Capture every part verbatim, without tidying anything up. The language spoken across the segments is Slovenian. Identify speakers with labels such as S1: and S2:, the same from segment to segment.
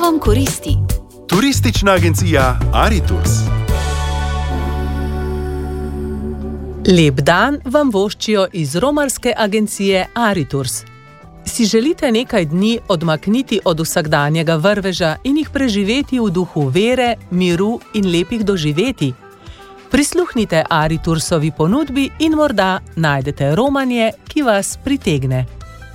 S1: vam koristi.
S2: Turistična agencija Aritours.
S3: Lep dan vam voščijo iz romarske agencije Aritours. Si želite nekaj dni odmakniti od vsakdanjega vrveža in jih preživeti v duhu vere, miru in lepih doživetij? Prisluhnite Aritoursovi ponudbi in morda najdete romanje, ki vas pritegne.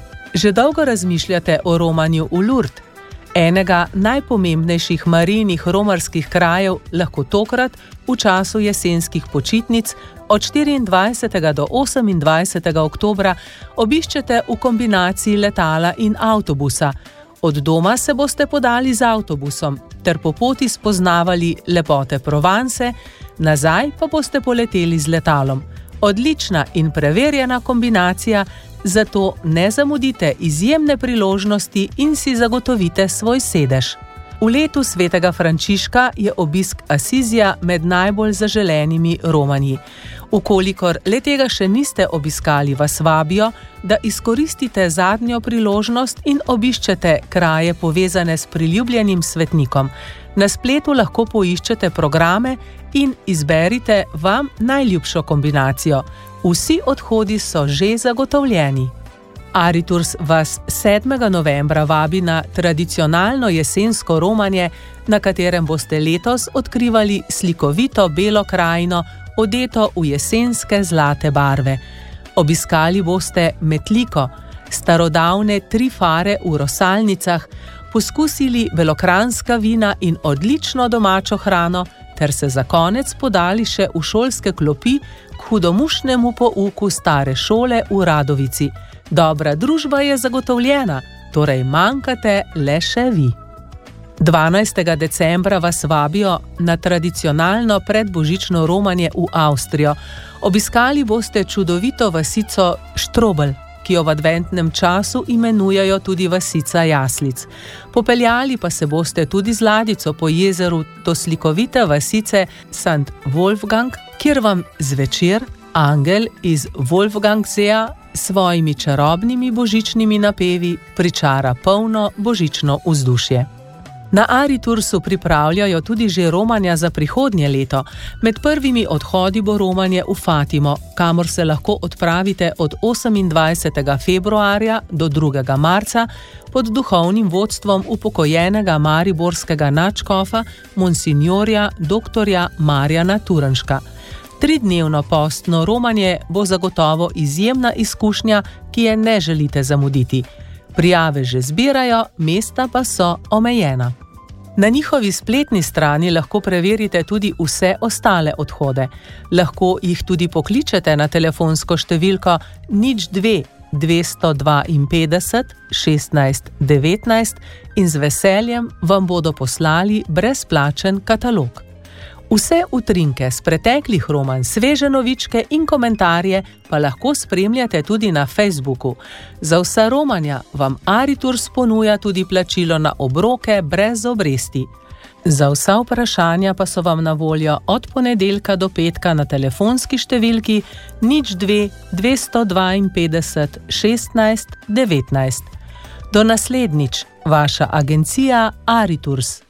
S3: Že dolgo razmišljate o romanju v Lourdes, enega najpomembnejših marijnih romarskih krajev, lahko tokrat v času jesenskih počitnic od štiriindvajsetega do osemindvajsetega oktobra obiščete v kombinaciji letala in avtobusa. Od doma se boste podali z avtobusom ter po poti spoznavali lepote Provence, nazaj pa boste poleteli z letalom. Odlična in preverjena kombinacija, zato ne zamudite izjemne priložnosti in si zagotovite svoj sedež. V letu svetega Frančiška je obisk Asizija med najbolj zaželenimi romanji. Ukolikor le tega še niste obiskali, vas vabijo, da izkoristite zadnjo priložnost in obiščete kraje povezane s priljubljenim svetnikom. Na spletu lahko poiščete programe in izberite vam najljubšo kombinacijo. Vsi odhodi so že zagotovljeni. Aritours vas sedmega novembra vabi na tradicionalno jesensko romanje, na katerem boste letos odkrivali slikovito belo krajino, odeto v jesenske zlate barve. Obiskali boste Metliko, starodavne tri fare v Rosalnicah, poskusili belokranjska vina in odlično domačo hrano, ter se za konec podali še v šolske klopi k hudomušnemu pouku stare šole v Radovici. Dobra družba je zagotovljena, torej manjkate le še vi. dvanajstega decembra vas vabijo na tradicionalno predbožično romanje v Avstrijo. Obiskali boste čudovito vasico Strobl, ki jo v adventnem času imenujejo tudi vasica jaslic. Popeljali pa se boste tudi z ladjico po jezeru do slikovite vasice Sankt Wolfgang, kjer vam zvečer angel iz Wolfgangsea s svojimi čarobnimi božičnimi napevi pričara polno božično vzdušje. Na Aritoursu pripravljajo tudi že romanja za prihodnje leto. Med prvimi odhodi bo romanje v Fatimo, kamor se lahko odpravite od osemindvajsetega februarja do drugega marca pod duhovnim vodstvom upokojenega mariborskega nadškofa monsignorja doktorja Marjana Turnška. Tridnevno postno romanje bo zagotovo izjemna izkušnja, ki je ne želite zamuditi. Prijave že zbirajo, mesta pa so omejena. Na njihovi spletni strani lahko preverite tudi vse ostale odhode. Lahko jih tudi pokličete na telefonsko številko nič dve dvesto dvainpetdeset šestnajst devetnajst in z veseljem vam bodo poslali brezplačen katalog. Vse utrinke z preteklih romanj, sveže novičke in komentarje pa lahko spremljate tudi na Facebooku. Za vsa romanja vam Aritours ponuja tudi plačilo na obroke brez obresti. Za vsa vprašanja pa so vam na voljo od ponedeljka do petka na telefonski številki nič dve dvesto dvainpetdeset šestnajst devetnajst. Do naslednjič, vaša agencija Aritours.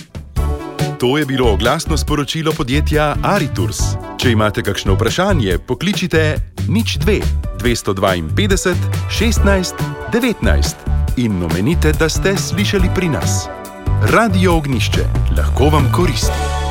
S2: To je bilo oglasno sporočilo podjetja Aritours. Če imate kakšno vprašanje, pokličite nič dve dvesto dvainpetdeset šestnajst devetnajst in omenite, da ste slišali pri nas. Radio Ognjišče lahko vam koristi.